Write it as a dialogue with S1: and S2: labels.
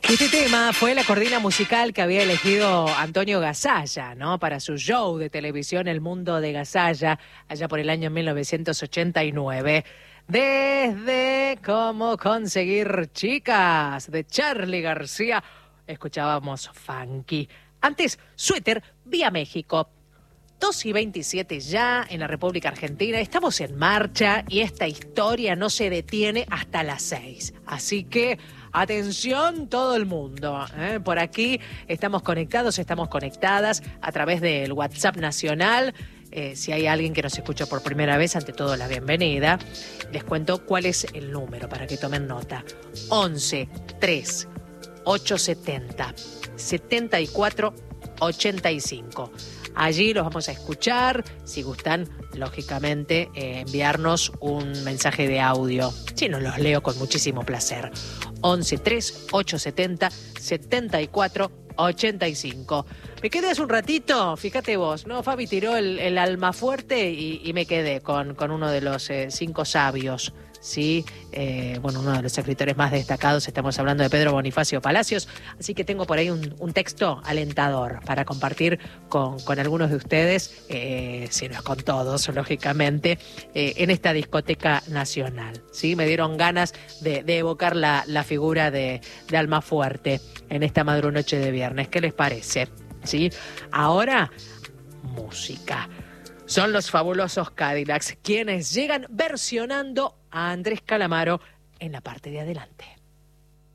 S1: Este tema fue la cortina musical que había elegido Antonio Gasalla, ¿no? Para su show de televisión El Mundo de Gasalla, allá por el año 1989. Desde Cómo conseguir chicas, de Charly García, escuchábamos Funky. Antes, Suéter, vía México. 2:27 ya en la República Argentina. Estamos en marcha y esta historia no se detiene hasta las 6. Así que, atención todo el mundo. Por aquí estamos conectados, estamos conectadas a través del WhatsApp nacional. Si hay alguien que nos escucha por primera vez, ante todo la bienvenida. Les cuento cuál es el número para que tomen nota. 11 3 870 74 85. Allí los vamos a escuchar. Si gustan, lógicamente, enviarnos un mensaje de audio. Si no, los leo con muchísimo placer. 11 3 870 74 85. Me quedé hace un ratito, fíjate vos, ¿no? Fabi tiró el almafuerte y me quedé con uno de los 5 sabios. Sí, uno de los escritores más destacados, estamos hablando de Pedro Bonifacio Palacios, así que tengo por ahí un texto alentador para compartir con algunos de ustedes, si no es con todos, lógicamente, en esta discoteca nacional. ¿Sí? Me dieron ganas de evocar la figura de Almafuerte en esta madrunoche de viernes. ¿Qué les parece? ¿Sí? Ahora, música. Son los fabulosos Cadillacs quienes llegan versionando a Andrés Calamaro en la parte de adelante.